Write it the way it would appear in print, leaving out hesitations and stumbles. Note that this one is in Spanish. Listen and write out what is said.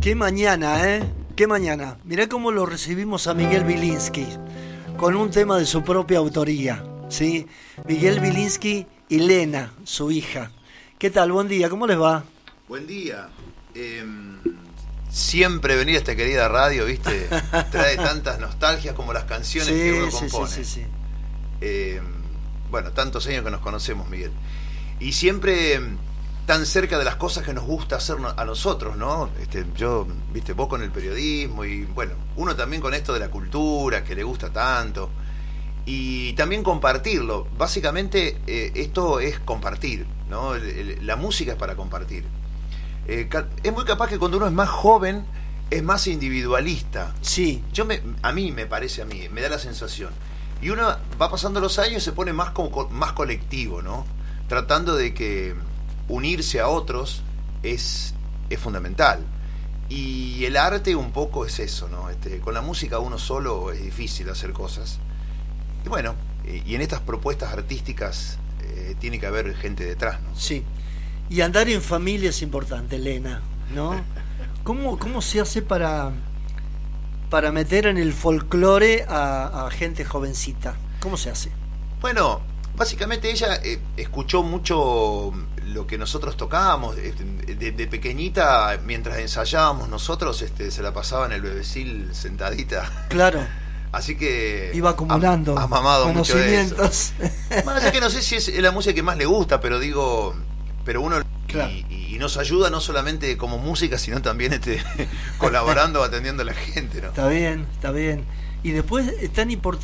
Qué mañana, ¿eh? Qué mañana. Mirá cómo lo recibimos a Miguel Bilinsky, con un tema de su propia autoría, ¿sí? Miguel Bilinsky y Lena, su hija. ¿Qué tal? Buen día, ¿cómo les va? Buen día. Siempre venir a esta querida radio, ¿viste? Trae tantas nostalgias como las canciones que uno compone. Sí. Bueno, tantos años que nos conocemos, Miguel. Y siempre tan cerca de las cosas que nos gusta hacer a nosotros, ¿no? Yo, ¿viste? Vos con el periodismo y, bueno, uno también con esto de la cultura, que le gusta tanto. Y también compartirlo. Básicamente, esto es compartir, ¿no? La música es para compartir. Es muy capaz que cuando uno es más joven es más individualista. Sí. A mí me parece, me da la sensación. Y uno va pasando los años y se pone más colectivo, ¿no? Tratando de que unirse a otros es fundamental. Y el arte un poco es eso, ¿no? Con la música uno solo es difícil hacer cosas. Y bueno, y en estas propuestas artísticas tiene que haber gente detrás, ¿no? Sí. Y andar en familia es importante, Elena, ¿no? ¿Cómo se hace para meter en el folclore a gente jovencita? ¿Cómo se hace? Bueno, básicamente ella escuchó mucho lo que nosotros tocábamos. De pequeñita, mientras ensayábamos nosotros, se la pasaba en el bebecil sentadita. Claro. Así que iba acumulando ha mamado conocimientos. Mucho de eso. Más allá que no sé si es la música que más le gusta, pero uno claro. y nos ayuda no solamente como música, sino también colaborando, atendiendo a la gente, ¿no? Está bien. Y después es tan importante